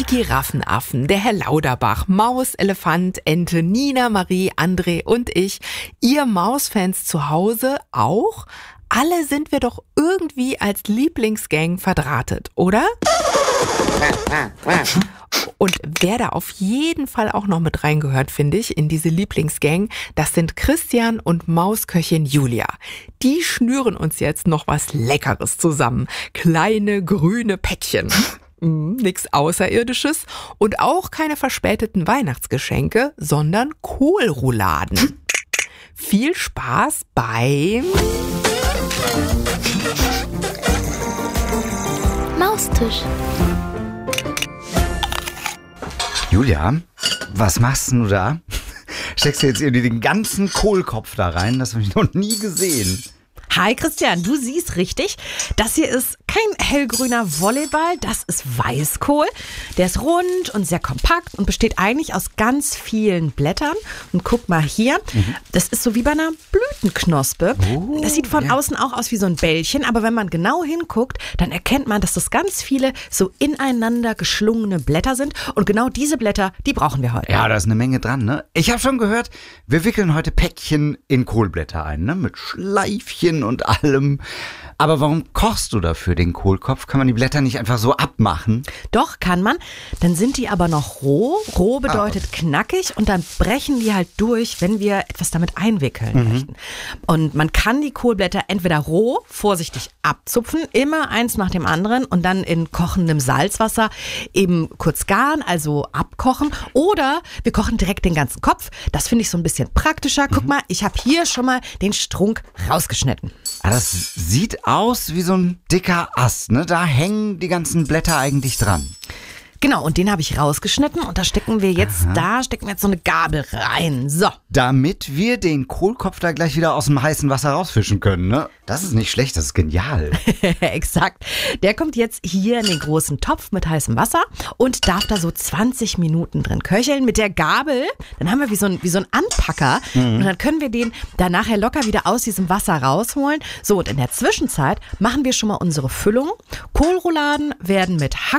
Die Giraffenaffen, der Herr Lauterbach, Maus, Elefant, Ente, Nina, Marie, André und ich. Ihr Mausfans zu Hause auch? Alle sind wir doch irgendwie als Lieblingsgang verdrahtet, oder? Und wer da auf jeden Fall auch noch mit reingehört, finde ich, in diese Lieblingsgang, das sind Christian und Mausköchin Julia. Die schnüren uns jetzt noch was Leckeres zusammen. Kleine grüne Päckchen. Nix Außerirdisches und auch keine verspäteten Weihnachtsgeschenke, sondern Kohlrouladen. Viel Spaß beim Maustisch. Julia, was machst du da? Steckst du jetzt irgendwie den ganzen Kohlkopf da rein? Das habe ich noch nie gesehen. Hi Christian, du siehst richtig, das hier ist kein hellgrüner Volleyball, das ist Weißkohl. Der ist rund und sehr kompakt und besteht eigentlich aus ganz vielen Blättern. Und guck mal hier, das ist so wie bei einer Blütenknospe. Das sieht von außen auch aus wie so ein Bällchen, aber wenn man genau hinguckt, dann erkennt man, dass das ganz viele so ineinander geschlungene Blätter sind. Und genau diese Blätter, die brauchen wir heute. Ja, da ist eine Menge dran, ne? Ich habe schon gehört, wir wickeln heute Päckchen in Kohlblätter ein, ne? Mit Schleifchen und allem. Aber warum kochst du dafür den Kohlkopf? Kann man die Blätter nicht einfach so abmachen? Doch, kann man. Dann sind die aber noch roh. Roh bedeutet knackig und dann brechen die halt durch, wenn wir etwas damit einwickeln möchten. Und man kann die Kohlblätter entweder roh, vorsichtig abzupfen, immer eins nach dem anderen und dann in kochendem Salzwasser eben kurz garen, also abkochen. Oder wir kochen direkt den ganzen Kopf. Das finde ich so ein bisschen praktischer. Guck mal, ich habe hier schon mal den Strunk rausgeschnitten. Ah, das sieht aus wie so ein dicker Ast, ne? Da hängen die ganzen Blätter eigentlich dran. Genau, und den habe ich rausgeschnitten und da stecken wir jetzt so eine Gabel rein. So. Damit wir den Kohlkopf da gleich wieder aus dem heißen Wasser rausfischen können, ne? Das ist nicht schlecht, das ist genial. Exakt. Der kommt jetzt hier in den großen Topf mit heißem Wasser und darf da so 20 Minuten drin köcheln. Mit der Gabel, dann haben wir wie so ein Anpacker und dann können wir den da nachher locker wieder aus diesem Wasser rausholen. So, und in der Zwischenzeit machen wir schon mal unsere Füllung. Kohlrouladen werden mit